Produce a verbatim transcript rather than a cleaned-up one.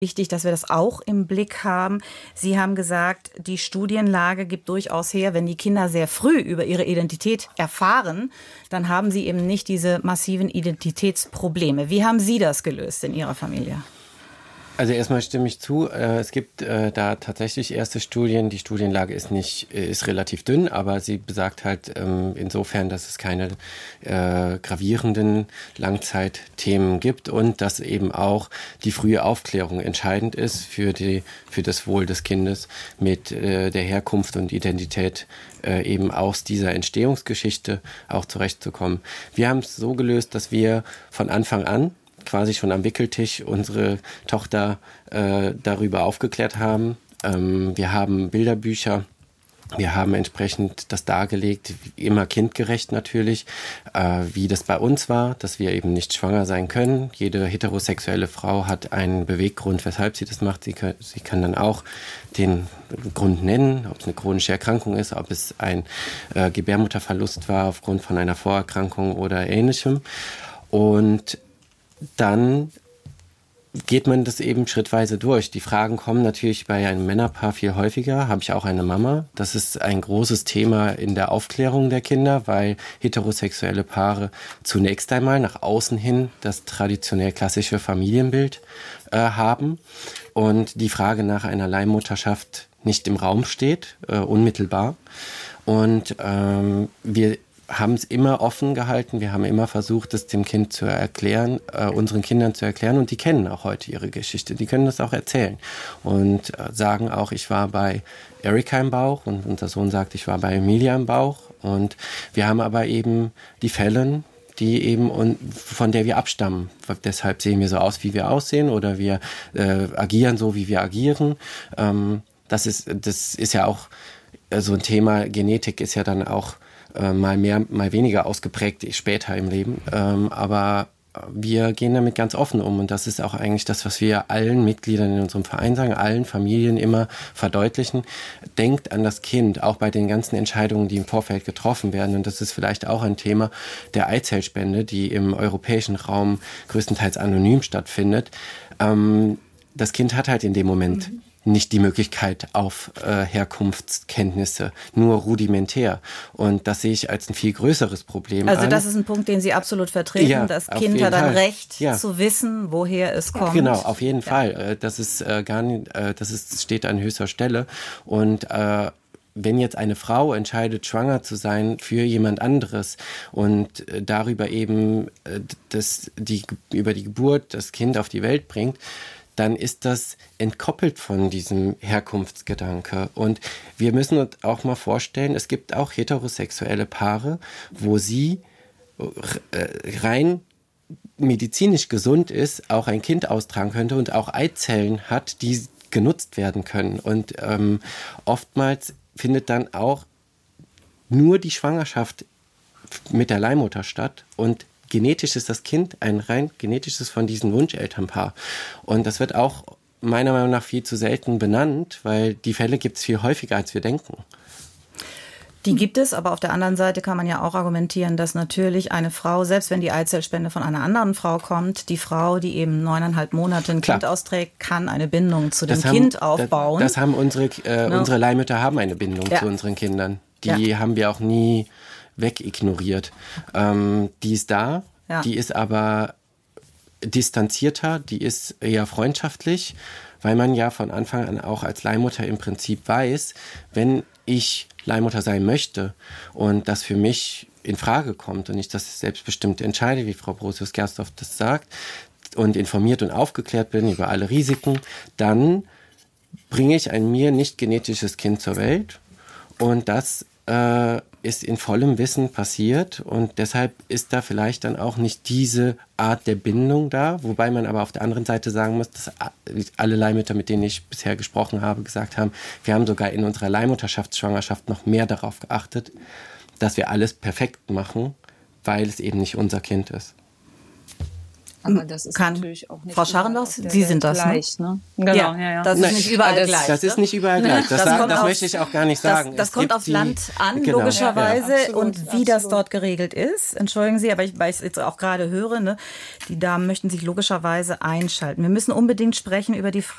Wichtig, dass wir das auch im Blick haben. Sie haben gesagt, die Studienlage gibt durchaus her, wenn die Kinder sehr früh über ihre Identität erfahren, dann haben sie eben nicht diese massiven Identitätsprobleme. Wie haben Sie das gelöst in Ihrer Familie? Also erstmal stimme ich zu, äh, es gibt äh, da tatsächlich erste Studien. Die Studienlage ist nicht, ist relativ dünn, aber sie besagt halt ähm, insofern, dass es keine äh, gravierenden Langzeitthemen gibt und dass eben auch die frühe Aufklärung entscheidend ist für die, für das Wohl des Kindes mit äh, der Herkunft und Identität äh, eben aus dieser Entstehungsgeschichte auch zurechtzukommen. Wir haben es so gelöst, dass wir von Anfang an quasi schon am Wickeltisch unsere Tochter äh, darüber aufgeklärt haben. Ähm, wir haben Bilderbücher, wir haben entsprechend das dargelegt, immer kindgerecht natürlich, äh, wie das bei uns war, dass wir eben nicht schwanger sein können. Jede heterosexuelle Frau hat einen Beweggrund, weshalb sie das macht. Sie kann, sie kann dann auch den Grund nennen, ob es eine chronische Erkrankung ist, ob es ein äh, Gebärmutterverlust war aufgrund von einer Vorerkrankung oder Ähnlichem. Und dann geht man das eben schrittweise durch. Die Fragen kommen natürlich bei einem Männerpaar viel häufiger. Habe ich auch eine Mama? Das ist ein großes Thema in der Aufklärung der Kinder, weil heterosexuelle Paare zunächst einmal nach außen hin das traditionell klassische Familienbild äh, haben und die Frage nach einer Leihmutterschaft nicht im Raum steht, äh, unmittelbar. Und ähm, wir haben es immer offen gehalten. Wir haben immer versucht, es dem Kind zu erklären, äh, unseren Kindern zu erklären. Und die kennen auch heute ihre Geschichte. Die können das auch erzählen. Und äh, sagen auch, ich war bei Erika im Bauch und unser Sohn sagt, ich war bei Emilia im Bauch. Und wir haben aber eben die Fälle, die eben und von der wir abstammen. Deshalb sehen wir so aus, wie wir aussehen oder wir äh, agieren so, wie wir agieren. Ähm, das ist, das ist ja auch äh, so ein Thema. Genetik ist ja dann auch mal mehr, mal weniger ausgeprägt später im Leben. Ähm, aber wir gehen damit ganz offen um und das ist auch eigentlich das, was wir allen Mitgliedern in unserem Verein sagen, allen Familien immer verdeutlichen. Denkt an das Kind, auch bei den ganzen Entscheidungen, die im Vorfeld getroffen werden. Und das ist vielleicht auch ein Thema der Eizellspende, die im europäischen Raum größtenteils anonym stattfindet. Ähm, das Kind hat halt in dem Moment mhm. nicht die Möglichkeit auf äh, Herkunftskenntnisse, nur rudimentär. Und das sehe ich als ein viel größeres Problem Also an. das ist ein Punkt, den Sie absolut vertreten. Ja, das auf Kind jeden hat ein Fall. Recht Ja. zu wissen, woher es kommt. Genau, auf jeden ja. Fall. Das ist äh, gar nicht, äh, das ist, steht an höchster Stelle. Und äh, wenn jetzt eine Frau entscheidet, schwanger zu sein für jemand anderes und äh, darüber eben äh, das, die, über die Geburt das Kind auf die Welt bringt, dann ist das entkoppelt von diesem Herkunftsgedanke. Und wir müssen uns auch mal vorstellen, es gibt auch heterosexuelle Paare, wo sie rein medizinisch gesund ist, auch ein Kind austragen könnte und auch Eizellen hat, die genutzt werden können. Und ähm, oftmals findet dann auch nur die Schwangerschaft mit der Leihmutter statt und genetisch ist das Kind ein rein genetisches von diesem Wunschelternpaar. Und das wird auch meiner Meinung nach viel zu selten benannt, weil die Fälle gibt es viel häufiger, als wir denken. Die gibt es, aber auf der anderen Seite kann man ja auch argumentieren, dass natürlich eine Frau, selbst wenn die Eizellspende von einer anderen Frau kommt, die Frau, die eben neuneinhalb Monate ein Klar. Kind austrägt, kann eine Bindung zu dem haben, Kind aufbauen. Das, das haben unsere, äh, no. unsere Leihmütter haben eine Bindung ja. zu unseren Kindern. Die ja. haben wir auch nie wegignoriert. Ähm, die ist da, ja. die ist aber distanzierter, die ist eher freundschaftlich, weil man ja von Anfang an auch als Leihmutter im Prinzip weiß, wenn ich Leihmutter sein möchte und das für mich in Frage kommt und ich das selbstbestimmt entscheide, wie Frau Brosius-Gersdorf das sagt, und informiert und aufgeklärt bin über alle Risiken, dann bringe ich ein mir nicht genetisches Kind zur Welt und das äh, ist in vollem Wissen passiert und deshalb ist da vielleicht dann auch nicht diese Art der Bindung da, wobei man aber auf der anderen Seite sagen muss, dass alle Leihmütter, mit denen ich bisher gesprochen habe, gesagt haben, wir haben sogar in unserer Leihmutterschaftsschwangerschaft noch mehr darauf geachtet, dass wir alles perfekt machen, weil es eben nicht unser Kind ist. Aber das ist Kann natürlich auch nicht Frau Scharrenbach, Sie sind das, gleich, ne? ne? Genau, ja, ja, ja. Das ist Nein, nicht überall das, gleich. Das ist nicht überall gleich. Das, das, sagen, das auf, möchte ich auch gar nicht sagen. Das, das kommt aufs die, Land an, genau, logischerweise. Ja, ja. Absolut, und wie absolut. das dort geregelt ist, entschuldigen Sie, aber ich, weil ich es jetzt auch gerade höre, ne, die Damen möchten sich logischerweise einschalten. Wir müssen unbedingt sprechen über die Frage,